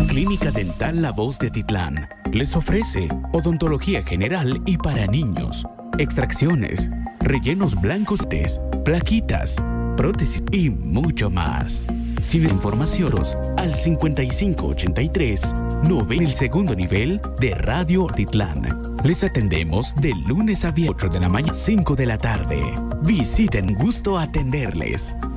Clínica Dental La Voz de Titlán les ofrece odontología general y para niños, extracciones, rellenos blancos, plaquitas, prótesis y mucho más. Sin informaciones al 5583 9 el segundo nivel de Radio Titlán. Les atendemos de lunes a viernes 8 de la mañana 5 de la tarde. Visiten, gusto atenderles.